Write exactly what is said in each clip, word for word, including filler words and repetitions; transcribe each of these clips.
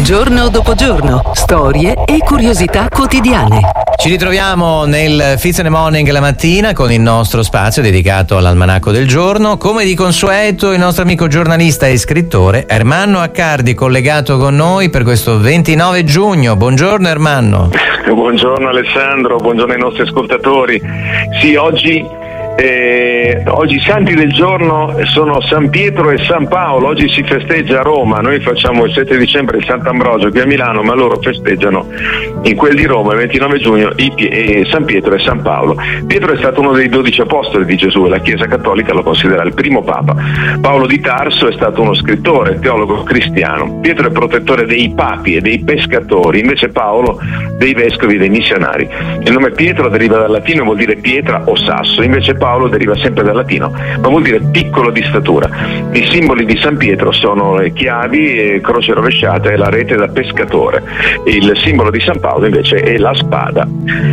Giorno dopo giorno, storie e curiosità quotidiane. Ci ritroviamo nel Fizz and the Morning la mattina con il nostro spazio dedicato all'almanacco del giorno. Come di consueto, il nostro amico giornalista e scrittore Ermanno Accardi collegato con noi per questo ventinove giugno. Buongiorno Ermanno. Buongiorno Alessandro, buongiorno ai nostri ascoltatori. Sì, oggi Eh, oggi i santi del giorno sono San Pietro e San Paolo. Oggi si festeggia a Roma, noi facciamo il sette dicembre il Sant'Ambrogio qui a Milano, ma loro festeggiano in quel di Roma il ventinove giugno i Pie- eh, San Pietro e San Paolo. Pietro è stato uno dei dodici apostoli di Gesù e la Chiesa Cattolica lo considera il primo Papa. Paolo di Tarso è stato uno scrittore, teologo cristiano. Pietro è protettore dei papi e dei pescatori, invece Paolo dei vescovi e dei missionari. Il nome Pietro deriva dal latino e vuol dire pietra o sasso, invece Paolo deriva sempre dal latino, ma vuol dire piccolo di statura. I simboli di San Pietro sono le chiavi, croce rovesciata e la rete da pescatore. Il simbolo di San Paolo invece è la spada.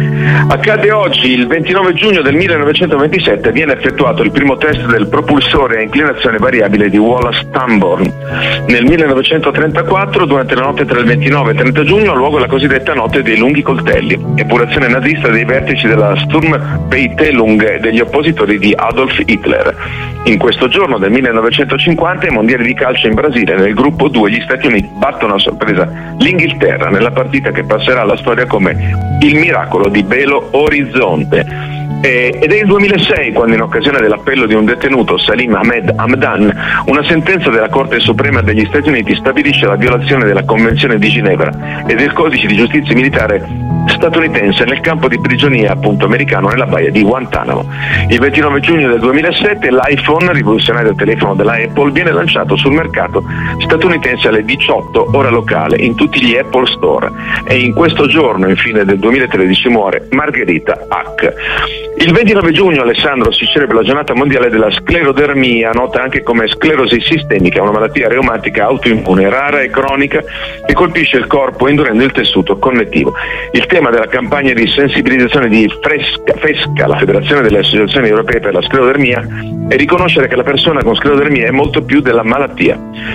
Accade oggi, il ventinove giugno del millenovecentoventisette, viene effettuato il primo test del propulsore a inclinazione variabile di Wallace-Stamborn. Nel millenovecentotrentaquattro, durante la notte tra il ventinove e il trenta giugno, ha luogo la cosiddetta notte dei lunghi coltelli, epurazione nazista dei vertici della Sturmpeitelung degli oppositori di Adolf Hitler. In questo giorno del millenovecentocinquanta, ai mondiali di calcio in Brasile, nel gruppo due gli Stati Uniti battono a sorpresa l'Inghilterra nella partita che passerà alla storia come il miracolo di Belo Horizonte. Eh, ed è il duemilasei quando, in occasione dell'appello di un detenuto, Salim Ahmed Hamdan, una sentenza della Corte Suprema degli Stati Uniti stabilisce la violazione della Convenzione di Ginevra e del Codice di Giustizia Militare statunitense nel campo di prigionia appunto americano nella baia di Guantanamo. Il ventinove giugno del duemilasette l'iPhone, rivoluzionario telefono della Apple, viene lanciato sul mercato statunitense alle diciotto ora locale in tutti gli Apple Store, e in questo giorno infine del duemilatredici muore Margherita Hack. Il ventinove giugno, Alessandro, si celebra la giornata mondiale della sclerodermia, nota anche come sclerosi sistemica, una malattia reumatica autoimmune rara e cronica che colpisce il corpo indurendo il tessuto connettivo. Il tema della campagna di sensibilizzazione di Fresca, FESCA, la Federazione delle Associazioni Europee per la Sclerodermia, è riconoscere che la persona con sclerodermia è molto più della malattia.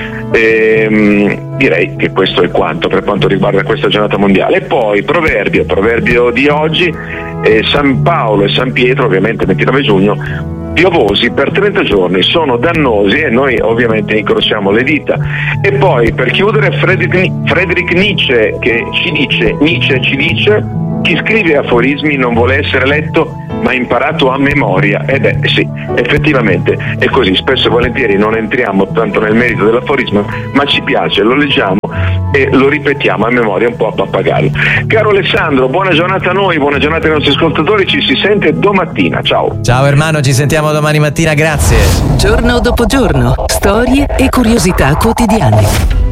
Ehm, direi che questo è quanto per quanto riguarda questa giornata mondiale. E poi proverbio, proverbio di oggi, eh, San Paolo e San Pietro, ovviamente ventinove giugno, piovosi per trenta giorni, sono dannosi e noi ovviamente incrociamo le dita. E poi per chiudere Friedrich, Friedrich Nietzsche che ci dice, Nietzsche ci dice: chi scrive aforismi non vuole essere letto ma imparato a memoria. E beh sì, effettivamente è così, spesso e volentieri non entriamo tanto nel merito dell'aforismo, ma ci piace, lo leggiamo e lo ripetiamo a memoria un po' a pappagallo. Caro Alessandro, buona giornata a noi, buona giornata ai nostri ascoltatori, ci si sente domattina, ciao. Ciao Ermanno, ci sentiamo domani mattina, grazie. Giorno dopo giorno, storie e curiosità quotidiane.